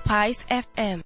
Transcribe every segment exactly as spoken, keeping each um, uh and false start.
Spice F M.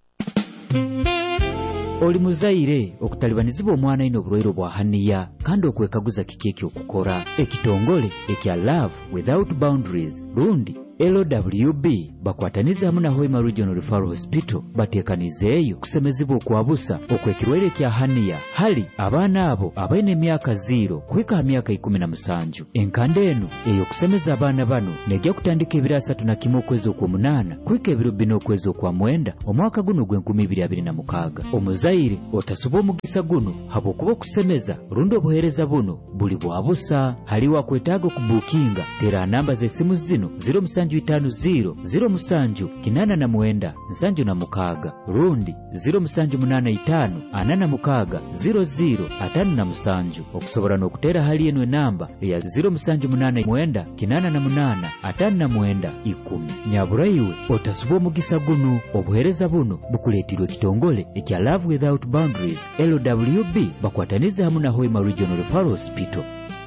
Oli muzaire okutalibanizibwa omwana ino obulwaire bwa haniya kandi okwekaguza kiki okukora ekitongole ekya Love Without Boundaries lundi L W B bakwataniza hamu na Hoima Regional Referral Hospital batekanizeeyo kusemezibwa okwabusa okwekirwaire kya haniya hali abaana abo abaine emyaka zero kwika myaka ikumi na musanju. Enkande eno eyo kusemeza abaana bano nejja kutandika ebiro asatu na kimu okwezi okwomunana kwika ebiro bina okwezi okwamwenda omwaka guno gw'enkumi ibiri abiri na mukaaga. Omuzaire otasuba omugisa guno habwokuba okusemeza rundi obuheereza buno buli bwabusa. Haliwa kwetaaga okubuukinga tera namba z'essimu zino zero musanju itaano zero zero musanju kinana na mwenda nsanju na mukaaga rundi zero musanju munana itaano ana na mukaaga zero zero atano na musanju. Okusobora n'okutera hali eno enamba ya zero musanju munana mwenda kinana na munana atano na mwenda ikumi. Nyabura iwe otasuba omugisa guno obuheereza buno bukuleetirwa ekitongole ekya Love Without Boundaries L W B bakwataniza hamu na Hoima Regional Referral Hospital.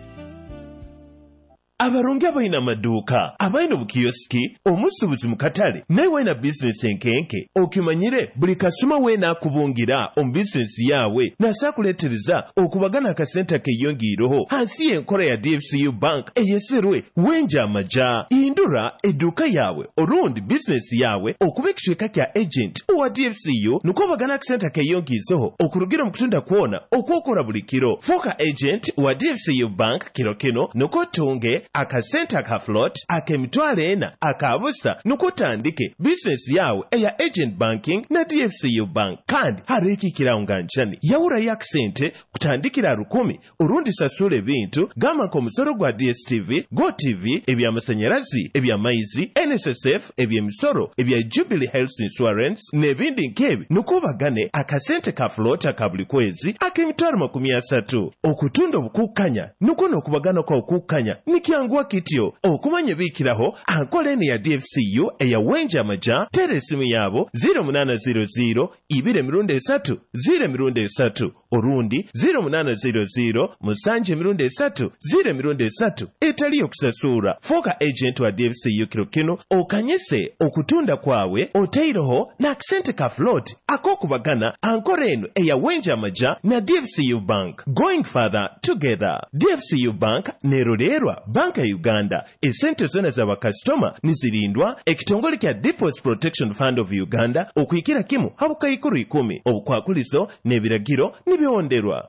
Abarungi abaina maduuka abaina obukiyosiki omusubuzi mu katale naye waina bizinesi enkenke okimanyire buli kasuma weena akubungira omu bizinesi yawe nasaakuleetereza okubagana akasente akeyongiireho hansi y'enkola ya D F C U Bank eyeserwe wenja amaja. Hindura edduuka yawe olundi bizinesi yawe okuba ekicweka kya agent owa D F C U nuko bagana akasente akeyongiizeho okurugira mu kutunda kwona okwokola buli kiro. Fuuka agent wa D F C U Bank kiro kino nuko tunge akasente aka float ak'emitwalo ena akabusa nuko otandike bizinesi yawe eya agent banking na D F C U Bank. Kandi hariikikirawo nga nchani yawurayo akasente kutandikira rukumi orundi sasula ebintu gamba nk'omusoro gwa D S T V, Go T V, eby'amasanyalazi, eby'amaizi, N S S F, eby'emisoro, ebya Jubilee Health Insurance n'ebindi nk'ebi nuko bagane akasente ka float aka buli kwezi ak'emitwalo makumi asatu. Okutunda obukukkanya nuko n'okubagana kwa okukkanya nikyangu kityo okumanya biikiraho ankola eno ya D F C U eya wenja amaja. Tera esimu yaabo zero munana zero zero ibiri emirundi esatu zero emirundi esatu orundi zero munana zero zero musanju emirundi esatu zero emirundi esatu etali okusasura. Fuuka agent wa D F C U kiro kino okanyise okutunda kwawe oteireho n'akasente ka float ak'okubagana ankola eno eya wenja amaja na D F C U Bank. Going further together. D F C U Bank nerolerwa Banka ya Uganda. Esente zona za bakasitoma nizirindwa ekitongole kya Deposit Protection Fund of Uganda okuyikira kimu habuka ikuru ikumi. Obukwakulizo n'ebiragiro nibionderwa.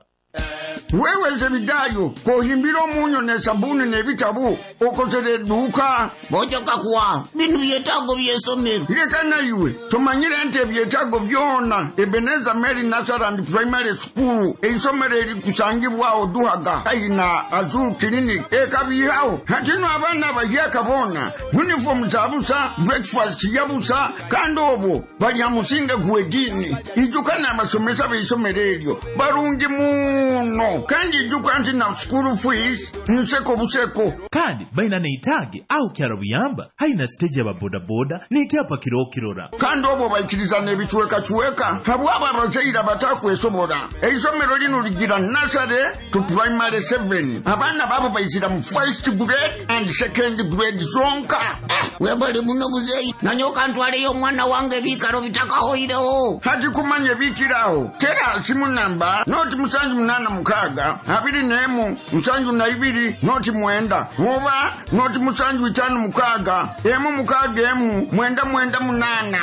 Wewe zebidayo kohimbira omunyo ne sabuni n'ebitabu okozere edduuka bojoka kuwa binu byetago byesomero leka nayiwe tomanyire nti ebyetago byona Ebeneza Mary Nursery and Primary School eisomero eri kusangibwawo Duhaga aina Azul Clinic ekabihawo hatino abaana bahyaka bona uniform zabusa breakfast yabusa kandi obwo bali amusinga gwedini ijukana amasomesa b'isomero eryo barungi muno kandi jukanti na school fees nseko buseko kandi baina neitage au kyaro buyamba haina stage ya boda boda n'ikyapa kiro kirora kandi obo bayikiriza n'ebichweka chweka habwaba abazaira batakwesobora eisomero lino ligira nursery to primary seven abana babo bayisira mu first grade and second grade zonka webali muno buzeyi nanyoka ntwale yo mwana wange bikaro bitakahoireho hati kumanye bikiraho tera simu namba not musanju munana mukaga abiri nemu musanju na ibiri not mwenda oba not musanju itanu mukaga emu mukaga emu mwenda mwenda munana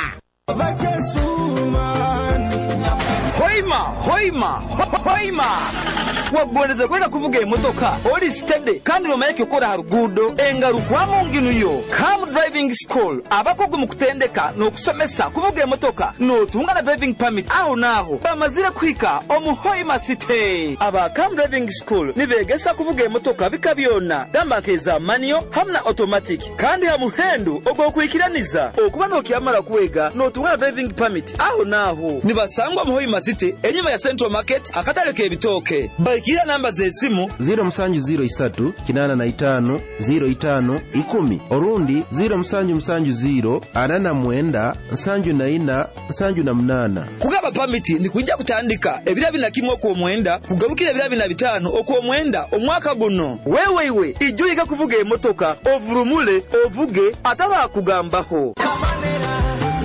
Hoima hoima hoima wagweleza kwenda kuvuga emotoka oli steady kandi nomayeke ukora harugudo engarukwa munginu yo Cam Driving School abakogo mukutendeka no kusomesa kuvuga emotoka no tungana driving permit aho naho bamazira kwika omu Hoima City. Aba Cam Driving School nibegesa kuvuga emotoka bikabyona dambakeza manual hamna automatic kandi hamuhendu ogo kwikiraniza okuba no kyamara kwega no tungana driving permit aho naho nibasangwa mu Hoima City enyuma ya Central Market akataleke ebitoke. Kila namba ze simu zero musanju zero isatu kinana na itano zero itano ikumi orundi zero musanju musanju zero ana na mwenda nsanju na ina nsanju na munana. Kugaba permiti ni kujja kutandika ebirabi na kimwe ku mwenda kugabukira ebirabi na bitano okwo mwenda omwaka guno. Wewe iwe ijuika kuvuga emotoka ovurumule ovuge ataba kugambaho.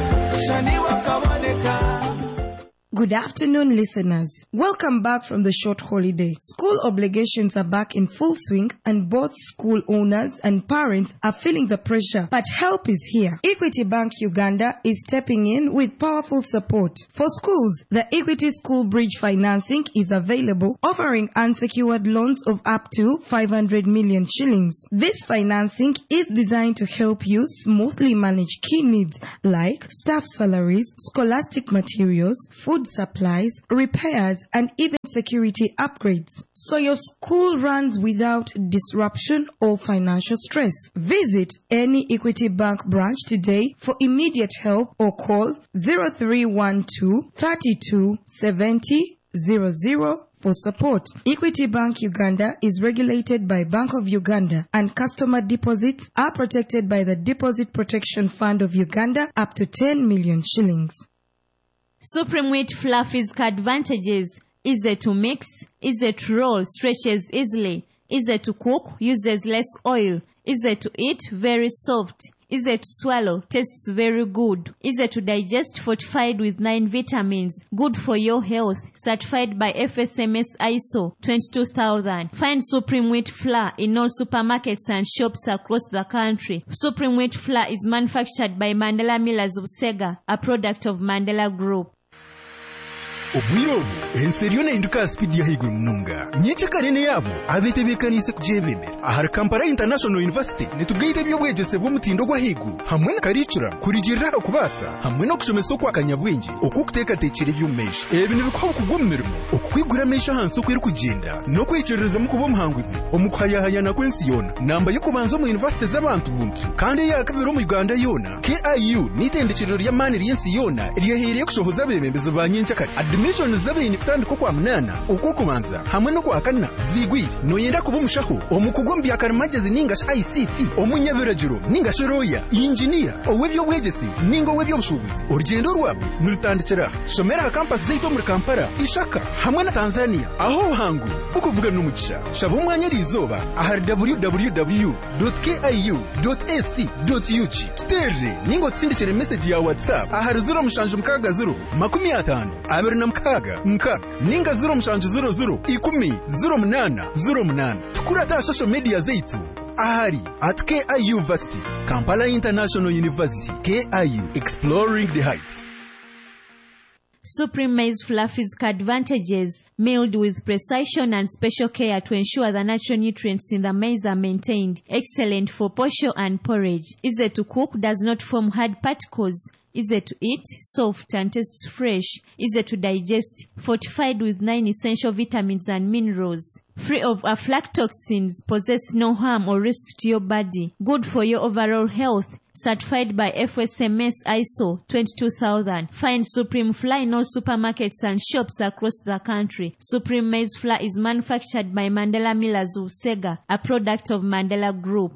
Good afternoon, listeners. Welcome back from the short holiday. School obligations are back in full swing and both school owners and parents are feeling the pressure, but help is here. Equity Bank Uganda is stepping in with powerful support. For schools, the Equity School Bridge financing is available, offering unsecured loans of up to five hundred million shillings. This financing is designed to help you smoothly manage key needs like staff salaries, scholastic materials, food supplies, repairs, and even security upgrades, so your school runs without disruption or financial stress. Visit any Equity Bank branch today for immediate help or call zero three one two, three two seven zero zero zero for support. Equity Bank Uganda is regulated by Bank of Uganda, and customer deposits are protected by the Deposit Protection Fund of Uganda up to ten million shillings. Supreme Wheat Flour physical advantages: easy to mix, easy to roll, stretches easily, easy to cook, uses less oil, easy to eat, very soft, easy to swallow, tastes very good, easy to digest, fortified with nine vitamins, good for your health, certified by F S M S I S O twenty-two thousand. Find Supreme Wheat Flour in all supermarkets and shops across the country. Supreme Wheat Flour is manufactured by Mandela Millers of Sega, a product of Mandela Group. Obuyobu enseriyo n'induka speed ya higuru mununga nyice karene yabo abetebekanise kujebemera ahari Kampala International University nitubwite byobwegese bw'umutindo gwa higuru hamwe na karicura kurigirira okubasa hamwe no kushomesa kwa kanyabwenge okukuteka tekere by'umesha ebi nibikwa kugummirimo okukwigura mesha hanso kwiri kugenda no kwicereza mu kubo muhanguzi omukwayahanya na kwensi yona namba yo kubanza mu university z'abantu buntu kandi yakabiro mu Uganda yona K I U nitendekero rya mani ryensi yona riyahereye kushohoza bemembeza banyencha kare admission zabini kutandiko kwa munana uko kubanza hamwe no kwa kana zigwi no yenda kubumushaho omukugombi akarimagezi ninga I C T omunyabiragiro ninga sheroya engineer owebyo bwegesi ningo webyo bushubuzi urugendo rwabo nurutandikira shomera campus zeito muri Kampala ishaka hamwe na Tanzania aho hangu ukuvuga n'umugisha shaba umwanya rizoba ahari w w w dot k i u dot a c dot u g tere ningo tsindikire message ya WhatsApp ahari zero mushanju mkaga zero makumi atanu abiri na mkaga mka ninga zero mushanju zero zero ikumi zero munana zero munana tukura ta social media zeitu ahari at K I U University, Kampala International University, K I U, exploring the heights. Supreme Maize Flour physical advantages: milled with precision and special care to ensure the natural nutrients in the maize are maintained. Excellent for posho and porridge. Easy to cook, does not form hard particles. Easy to eat, soft and tastes fresh. Easy to digest, fortified with nine essential vitamins and minerals. Free of aflatoxins, possess no harm or risk to your body. Good for your overall health. Certified by F S M S I S O twenty-two thousand. Find Supreme Flour in all supermarkets and shops across the country. Supreme Maize Flour is manufactured by Mandela Millers of Sega, a product of Mandela Group.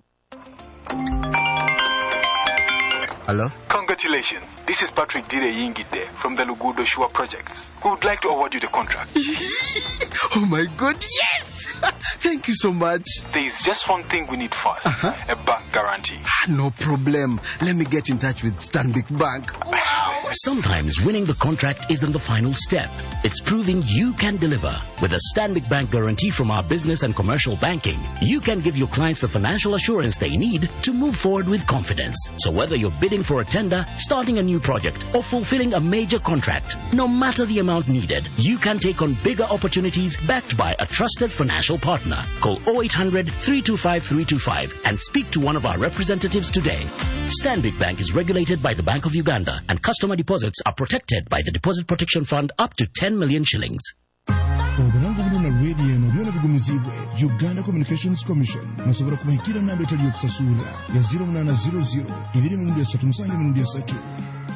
Hello? Congratulations. This is Patrick Dire Yingide from the Lugudo Shua Projects. We would like to award you the contract. Oh my God, yes! Thank you so much. There is just one thing we need first. Uh-huh. A bank guarantee. No problem. Let me get in touch with Stanbic Bank. Wow! Sometimes winning the contract isn't the final step. It's proving you can deliver. With a Stanbic Bank guarantee from our business and commercial banking, you can give your clients the financial assurance they need to move forward with confidence. So whether you're bidding for a tender, starting a new project, or fulfilling a major contract, no matter the amount needed, you can take on bigger opportunities backed by a trusted financial partner. Call oh eight hundred, three two five, three two five and speak to one of our representatives today. Stanbic Bank is regulated by the Bank of Uganda, and customer deposits are protected by the Deposit Protection Fund up to ten million shillings. Obulango buno na radio no byona bigumizibwe Uganda Communications Commission nasobora kubahikira namba etali yokusasula ya zero munana zero zero ibiri mu ndya tatu musange mu ndya satu